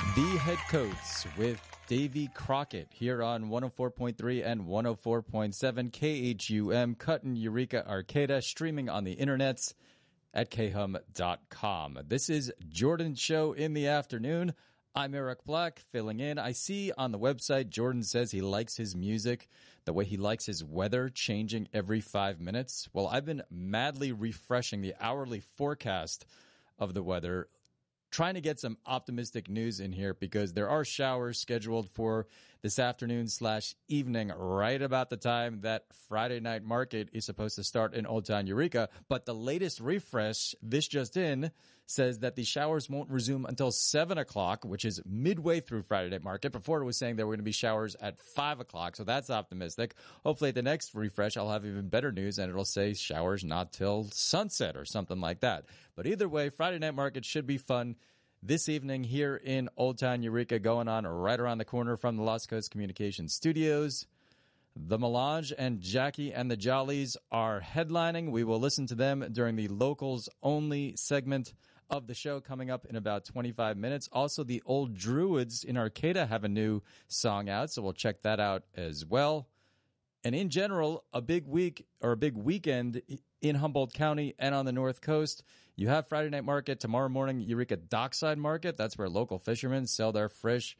The Head Coats with Davy Crockett here on 104.3 and 104.7 KHUM, Cuttin, Eureka, Arcata, streaming on the internets at khum.com. This is Jordan's show in the afternoon. I'm Eric Black, filling in. I see on the website, Jordan says he likes his music the way he likes his weather, changing every 5 minutes. Well, I've been madly refreshing the hourly forecast of the weather, trying to get some optimistic news in here because there are showers scheduled for this afternoon/evening right about the time that Friday night market is supposed to start in Old Town Eureka. But the latest refresh, this just in, says that the showers won't resume until 7 o'clock, which is midway through Friday night market. Before it was saying there were going to be showers at 5 o'clock, so that's optimistic. Hopefully at the next refresh I'll have even better news and it'll say showers not till sunset or something like that. But either way, Friday night market should be fun this evening here in Old Town Eureka, going on right around the corner from the Lost Coast Communications Studios. The Melange and Jackie and the Jollies are headlining. We will listen to them during the locals only segment of the show coming up in about 25 minutes. Also, the Old Druids in Arcata have a new song out, so we'll check that out as well. And in general, a big week or a big weekend in Humboldt County and on the North Coast. You have Friday night market, tomorrow morning, Eureka Dockside Market. That's where local fishermen sell their fish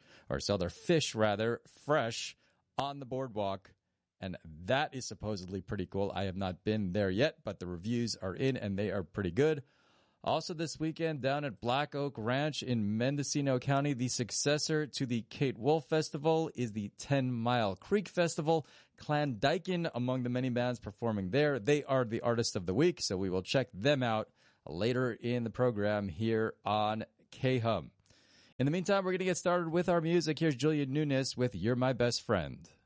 fresh on the boardwalk. And that is supposedly pretty cool. I have not been there yet, but the reviews are in and they are pretty good. Also this weekend down at Black Oak Ranch in Mendocino County, the successor to the Kate Wolf Festival is the 10 Mile Creek Festival. Clandeikin among the many bands performing there. They are the artist of the week, so we will check them out later in the program here on KHUM. In the meantime, we're going to get started with our music. Here's Julia Nunes with You're My Best Friend.